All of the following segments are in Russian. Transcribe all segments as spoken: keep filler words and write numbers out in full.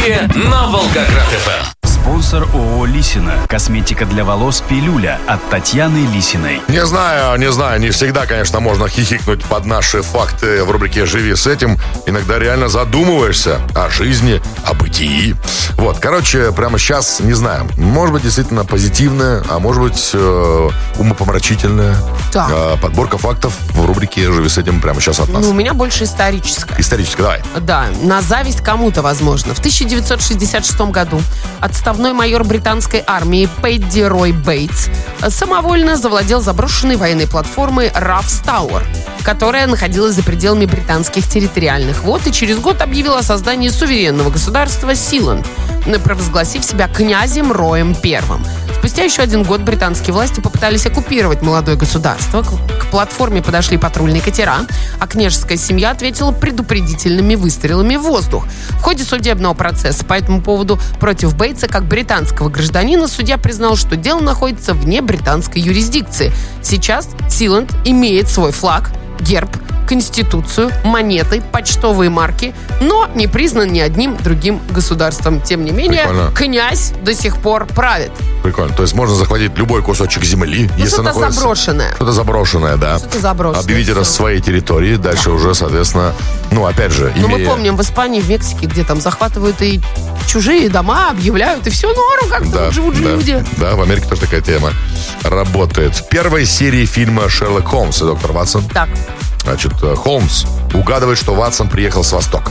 эфире на Волгоград-ФМ. Спонсор ООО «Лисина». Косметика для волос «Пилюля» от Татьяны Лисиной. Не знаю, не знаю, не всегда, конечно, можно хихикнуть под наши факты в рубрике «Живи с этим». Иногда реально задумываешься о жизни, о бытии. Вот, короче, прямо сейчас, не знаю, может быть, действительно позитивная, а может быть, э, умопомрачительная э, подборка фактов в рубрике «Живи с этим» прямо сейчас от нас. Ну, у меня больше историческая. Историческая, давай. Да, на зависть кому-то, возможно. В тысяча девятьсот шестьдесят шестом году отставной майор британской армии Пэдди Рой Бейтс самовольно завладел заброшенной военной платформой Рафс Тауэр, которая находилась за пределами британских территориальных вод, и через год объявил о создании суверенного государства Силанд, провозгласив себя князем Роем Первым. Спустя еще один год британские власти попытались оккупировать молодое государство. К платформе подошли патрульные катера, а княжеская семья ответила предупредительными выстрелами в воздух. В ходе судебного процесса по этому поводу против Бейтса, как британского гражданина, судья признал, что дело находится вне британской юрисдикции. Сейчас Силанд имеет свой флаг, герб, конституцию, монеты, почтовые марки, но не признан ни одним другим государством. Тем не менее, Прикольно. Князь до сих пор правит. Прикольно. То есть можно захватить любой кусочек земли, Ну, если что-то находится... заброшенное. Что-то заброшенное, да. Что-то заброшенное. Объявить это Всё. своей территории. Дальше уже, соответственно, ну, опять же, Ну, мы имея... помним, в Испании, в Мексике, где там захватывают и чужие дома, объявляют, и все норм, как-то Да, вот живут же да, люди. да, в Америке тоже такая тема работает. В первой серии фильма «Шерлок Холмс» и доктор Ватсон, Так, значит, Холмс угадывает, что Ватсон приехал с Востока.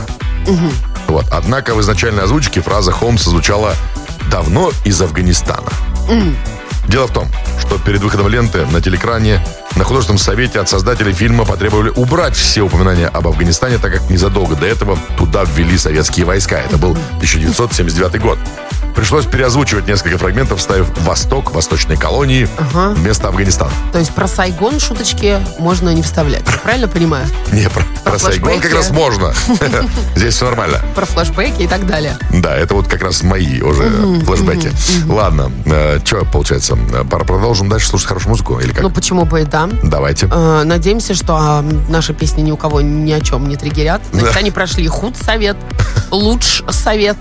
Вот. Однако в изначальной озвучке фраза Холмса звучала «давно из Афганистана». Дело в том, что перед выходом ленты на телекране на художественном совете от создателей фильма потребовали убрать все упоминания об Афганистане, так как незадолго до этого туда ввели советские войска. Это был тысяча девятьсот семьдесят девятый год. Пришлось переозвучивать несколько фрагментов, вставив «Восток», «Восточные колонии» Ага. вместо Афганистана. то есть про Сайгон шуточки можно не вставлять. Я правильно понимаю? Не, про, про Сайгон флешбеки. как раз можно. Здесь все нормально. Про флешбеки и так далее. Да, это вот как раз мои уже флешбеки. Ладно, что получается? Пора продолжим дальше слушать хорошую музыку или как? Ну, почему бы и да. Давайте. Э, Надеемся, что а, наши песни ни у кого ни о чем не триггерят. Значит, Да. они прошли худсовет, лучшсовет,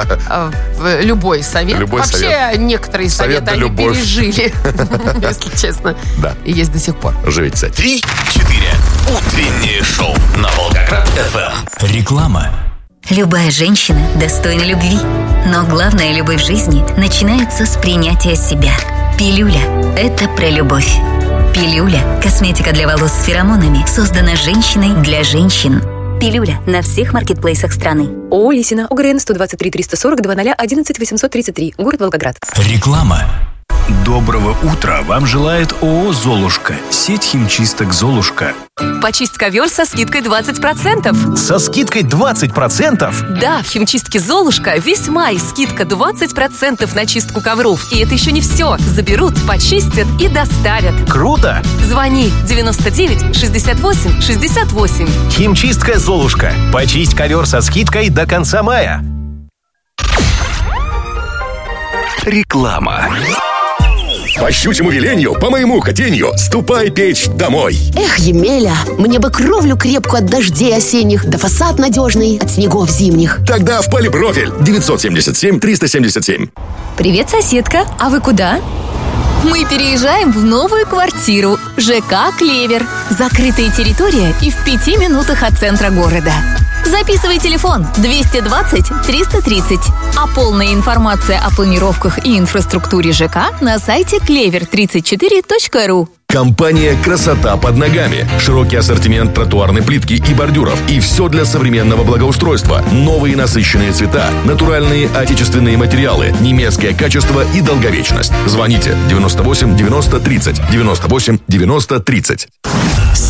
э, в- любой совет. Любой Вообще, совет. некоторые Совет советы на они любовь. пережили, если честно. Да. И есть до сих пор. Живите с этим. Три-четыре. Утреннее шоу на Волгоград-ФМ. Реклама. Любая женщина достойна любви. Но главная любовь в жизни начинается с принятия себя. Пилюля – это про любовь. Пилюля – косметика для волос с феромонами, создана женщиной для женщин. Пилюля на всех маркетплейсах страны. ООО «Лисина», ОГРН сто двадцать три триста сорок два ноль одиннадцать восемьсот тридцать три, город Волгоград. Реклама. Доброго утра вам желает ООО «Золушка». Сеть химчисток «Золушка». Почисть ковер со скидкой двадцать процентов. Со скидкой двадцать процентов? Да, в химчистке «Золушка» весь май скидка двадцать процентов на чистку ковров. И это еще не все. Заберут, почистят и доставят. Круто! Звони девяносто девять шестьдесят восемь шестьдесят восемь. Химчистка «Золушка». Почисть ковер со скидкой до конца мая. Реклама. По щучьему велению, по моему хотению, ступай печь домой. Эх, Емеля, мне бы кровлю крепкую от дождей осенних, да фасад надежный от снегов зимних. Тогда в Полипрофиль девятьсот семьдесят семь триста семьдесят семь. Привет, соседка. А вы куда? Мы переезжаем в новую квартиру. ЖК «Клевер». Закрытая территория и в пяти минутах от центра города. Записывай телефон двести двадцать триста тридцать. А полная информация о планировках и инфраструктуре ЖК на сайте клевер тридцать четыре точка ру. Компания «Красота под ногами». Широкий ассортимент тротуарной плитки и бордюров. И все для современного благоустройства. Новые насыщенные цвета, натуральные отечественные материалы, немецкое качество и долговечность. Звоните девяносто восемь девяносто тридцать, девяносто восемь девяносто тридцать.